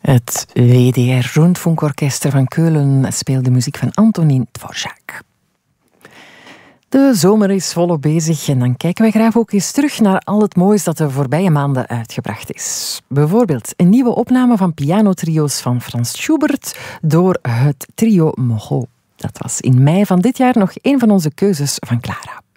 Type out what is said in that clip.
Het WDR Rundfunkorchester van Keulen speelde muziek van Antonín Dvořák. De zomer is volop bezig en dan kijken wij graag ook eens terug naar al het moois dat de voorbije maanden uitgebracht is. Bijvoorbeeld een nieuwe opname van pianotrio's van Franz Schubert door het trio Moreau. Dat was in mei van dit jaar nog een van onze keuzes van Clara.